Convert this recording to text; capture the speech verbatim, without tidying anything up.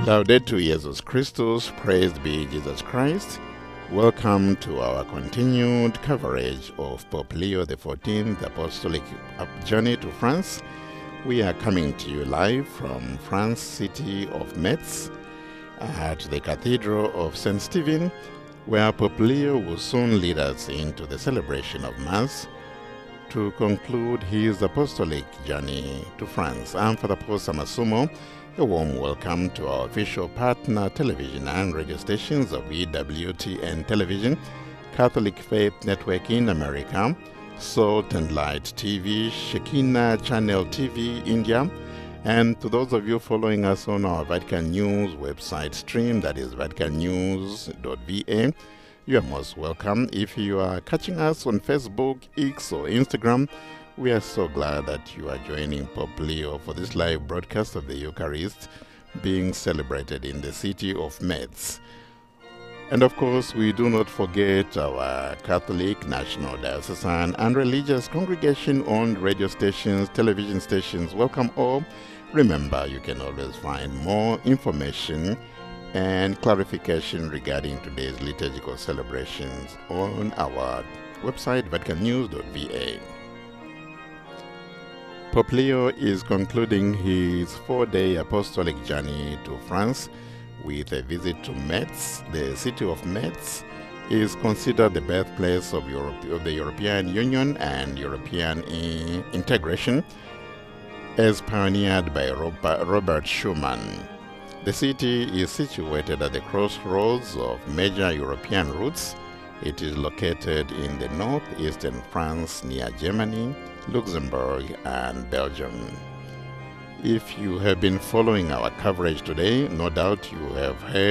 Laudetur Jesus Christus, praised be Jesus Christ. Welcome to our continued coverage of Pope Leo the fourteenth Apostolic Journey to France. We are coming to you live from France city of Metz at the Cathedral of Saint Stephen, where Pope Leo will soon lead us into the celebration of Mass to conclude his apostolic journey to France. I'm Father Paul Samasumo. A warm welcome to our official partner television and radio stations of E W T N Television, Catholic Faith Network in America, Salt and Light T V, Shekinah Channel T V India, and to those of you following us on our Vatican News website stream, that is vatican news dot v a, you are most welcome. If you are catching us on Facebook, X, or Instagram, we are so glad that you are joining Pope Leo for this live broadcast of the Eucharist being celebrated in the city of Metz. And of course, we do not forget our Catholic, national, diocesan, and religious congregation-owned radio stations, television stations. Welcome all. Remember, you can always find more information and clarification regarding today's liturgical celebrations on our website, vatican news dot v a. Pope Leo is concluding his four-day apostolic journey to France with a visit to Metz. The city of Metz is considered the birthplace of, Europe, of the European Union and European in integration, as pioneered by Robert, Robert Schuman. The city is situated at the crossroads of major European routes. It is located in the northeastern France near Germany, Luxembourg, and Belgium. If you have been following our coverage today, no doubt you have heard